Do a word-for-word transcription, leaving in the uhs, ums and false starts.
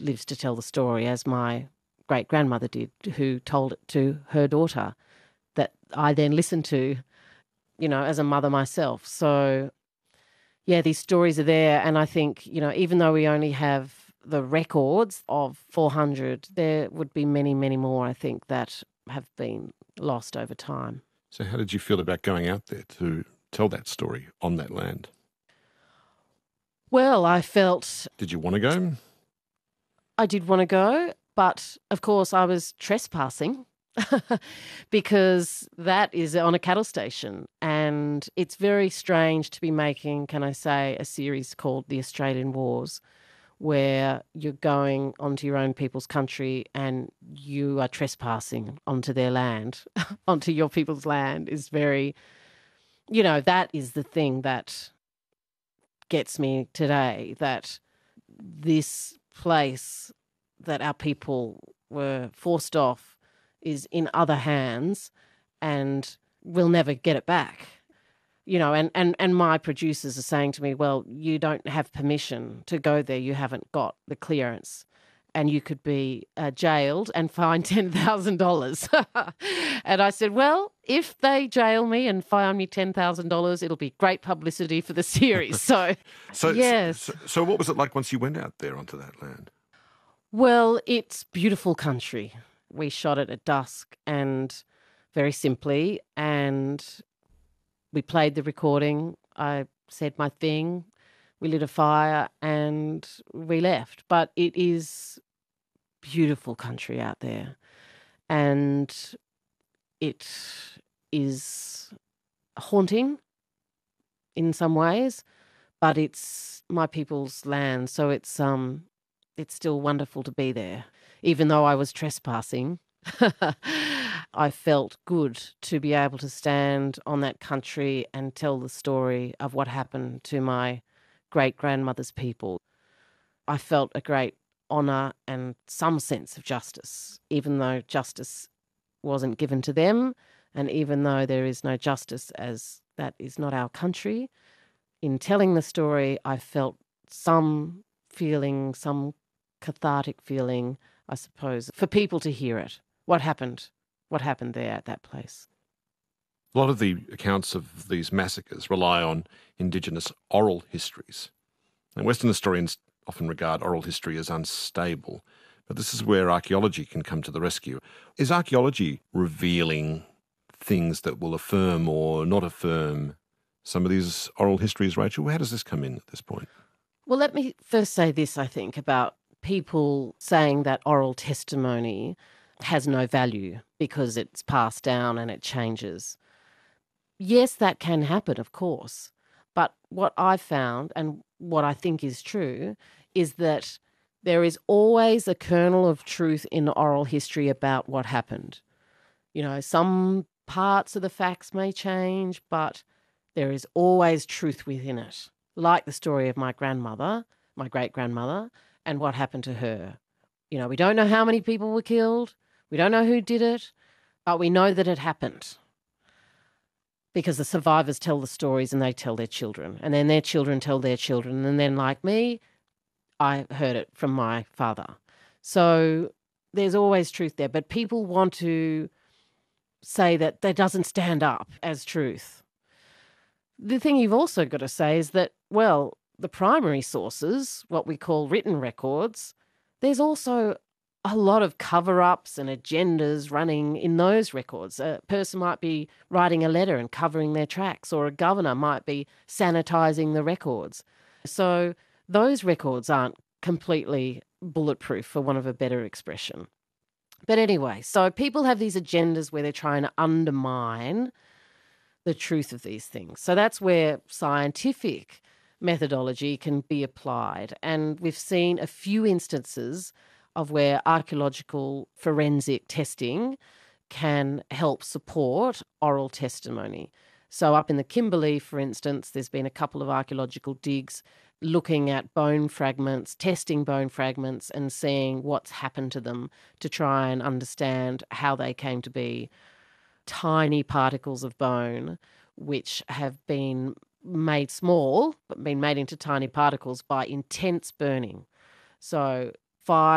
lives to tell the story, as my great-grandmother did, who told it to her daughter, that I then listened to, you know, as a mother myself. So, yeah, these stories are there, and I think, you know, even though we only have the records of four hundred, there would be many, many more, I think, that have been lost over time. So how did you feel about going out there to tell that story on that land? Well, I felt Did you want to go? I did want to go, but of course I was trespassing because that is on a cattle station, and it's very strange to be making, can I say, a series called The Australian Wars, where you're going onto your own people's country and you are trespassing onto their land, onto your people's land. Is very, you know, that is the thing that gets me today, that this place that our people were forced off is in other hands and we'll never get it back. You know, and, and, and my producers are saying to me, well, you don't have permission to go there. You haven't got the clearance, and you could be uh, jailed and fined ten thousand dollars. And I said, well, if they jail me and fine me ten thousand dollars, it'll be great publicity for the series. So, so yes. So, so what was it like once you went out there onto that land? Well, it's beautiful country. We shot it at dusk and very simply, and we played the recording. I said my thing. We lit a fire and we left. But it is beautiful country out there. And it is haunting in some ways, but it's my people's land. So it's um it's still wonderful to be there. Even though I was trespassing, I felt good to be able to stand on that country and tell the story of what happened to my great-grandmother's people. I felt a great honour and some sense of justice, even though justice wasn't given to them, and even though there is no justice, as that is not our country. In telling the story, I felt some feeling, some cathartic feeling, I suppose, for people to hear it. What happened? What happened there at that place? A lot of the accounts of these massacres rely on Indigenous oral histories. And Western historians often regard oral history as unstable, but this is where archaeology can come to the rescue. Is archaeology revealing things that will affirm or not affirm some of these oral histories, Rachel? How does this come in at this point? Well, let me first say this, I think, about people saying that oral testimony has no value because it's passed down and it changes. Yes, that can happen, of course. But what I've found, and what I think is true, is that there is always a kernel of truth in oral history about what happened. You know, some parts of the facts may change, but there is always truth within it. Like the story of my grandmother, my great-grandmother, and what happened to her. You know, we don't know how many people were killed. We don't know who did it, but we know that it happened because the survivors tell the stories and they tell their children, and then their children tell their children, and then, like me, I heard it from my father. So there's always truth there, but people want to say that that doesn't stand up as truth. The thing you've also got to say is that, well, the primary sources, what we call written records, there's also a lot of cover-ups and agendas running in those records. A person might be writing a letter and covering their tracks, or a governor might be sanitising the records. So those records aren't completely bulletproof, for want of a better expression. But anyway, so people have these agendas where they're trying to undermine the truth of these things. So that's where scientific methodology can be applied. And we've seen a few instances of where archaeological forensic testing can help support oral testimony. So up in the Kimberley, for instance, there's been a couple of archaeological digs looking at bone fragments, testing bone fragments and seeing what's happened to them to try and understand how they came to be tiny particles of bone which have been made small, but been made into tiny particles by intense burning. So fire